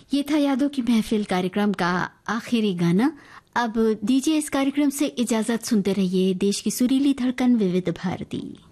ये था यादों की महफिल कार्यक्रम का आखिरी गाना। अब दीजिए इस कार्यक्रम से इजाजत, सुनते रहिए देश की सुरीली धड़कन विविध भारती।